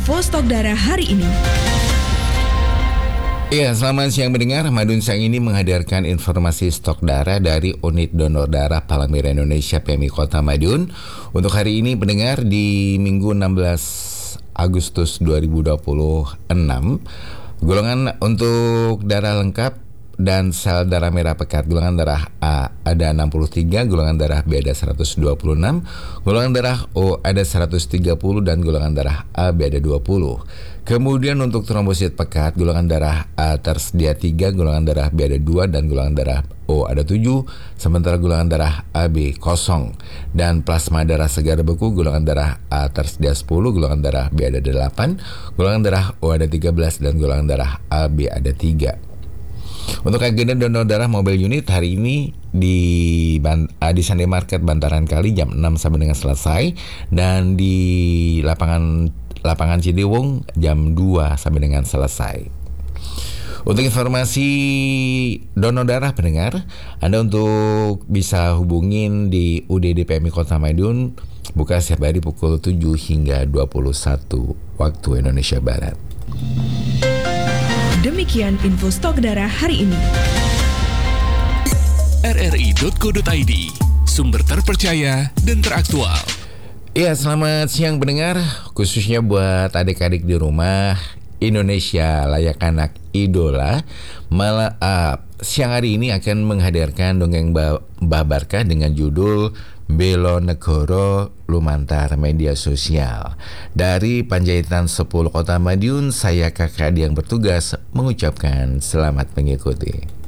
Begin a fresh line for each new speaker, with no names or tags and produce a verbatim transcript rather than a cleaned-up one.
info stok darah hari ini.
Iya, selamat siang mendengar. Madun siang ini menghadirkan informasi stok darah dari Unit Donor Darah Palang Merah Indonesia P M I Kota Madiun. Untuk hari ini pendengar di Minggu enam belas Agustus dua ribu dua puluh enam, golongan untuk darah lengkap dan sel darah merah pekat golongan darah A ada enam puluh tiga, golongan darah B ada seratus dua puluh enam, golongan darah O ada seratus tiga puluh dan golongan darah A B ada dua puluh. Kemudian untuk trombosit pekat golongan darah A tersedia tiga, golongan darah B ada dua dan golongan darah O ada tujuh, sementara golongan darah A B kosong. Dan plasma darah segar beku golongan darah A tersedia sepuluh, golongan darah B ada delapan, golongan darah O ada tiga belas dan golongan darah A B ada tiga. Untuk agenda donor darah mobile unit hari ini di uh, di Sunday Market Bantaran Kali jam enam sampai dengan selesai, dan di lapangan lapangan Ciliwung jam dua sampai dengan selesai. Untuk informasi donor darah pendengar, Anda untuk bisa hubungin di U D D P M I Kota Madiun buka setiap hari pukul tujuh hingga dua puluh satu waktu Indonesia Barat.
Demikian info stok darah hari ini.
R R I titik co titik I D, sumber terpercaya dan teraktual.
Iya, selamat siang pendengar, khususnya buat adik-adik di rumah. Indonesia Layak Anak Idola malah uh, siang hari ini akan menghadirkan dongeng Mbah Barkah dengan judul Belo Negoro Lumantar Media Sosial. Dari Panjaitan sepuluh Kota Madiun, saya kakak yang bertugas mengucapkan selamat mengikuti.